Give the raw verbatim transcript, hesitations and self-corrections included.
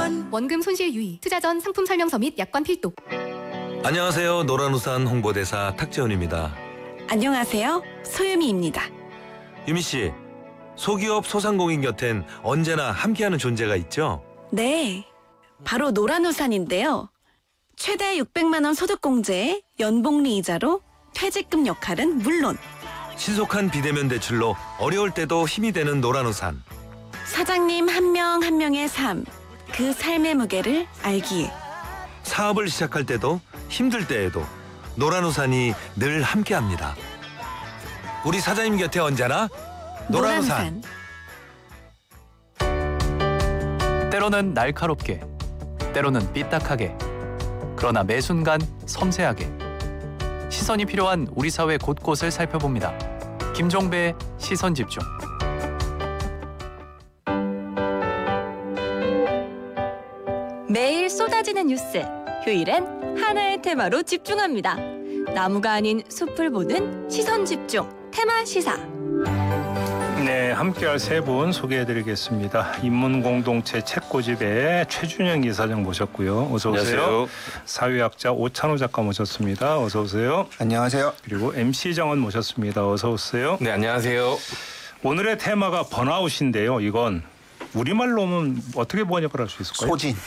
노란우산. 원금 손실 유의, 투자 전 상품 설명서 및 약관 필독. 안녕하세요. 노란우산 홍보대사 탁재훈입니다. 안녕하세요. 소유미입니다. 유미 씨, 소기업 소상공인 곁엔 언제나 함께하는 존재가 있죠? 네, 바로 노란우산인데요. 최대 육백만 원 소득공제에 연복리 이자로 퇴직금 역할은 물론 신속한 비대면 대출로 어려울 때도 힘이 되는 노란우산. 사장님 한 명 한 명의 삶, 그 삶의 무게를 알기에 사업을 시작할 때도 힘들 때에도 노란우산이 늘 함께합니다. 우리 사장님 곁에 언제나 노란우산. 때로는 날카롭게, 때로는 삐딱하게, 그러나 매 순간 섬세하게 시선이 필요한 우리 사회 곳곳을 살펴봅니다. 김종배의 시선집중. 매일 쏟아지는 뉴스, 휴일엔 하나의 테마로 집중합니다. 나무가 아닌 숲을 보는 시선집중, 테마 시사. 네, 함께할 세 분 소개해드리겠습니다. 인문공동체 책고집의 최준영 이사장 모셨고요. 어서 오세요. 안녕하세요. 사회학자 오찬호 작가 모셨습니다. 어서 오세요. 안녕하세요. 그리고 엠씨 정원 모셨습니다. 어서 오세요. 네, 안녕하세요. 오늘의 테마가 번아웃인데요. 이건 우리말로 하면 어떻게 번역을 할 수 있을까요? 소진.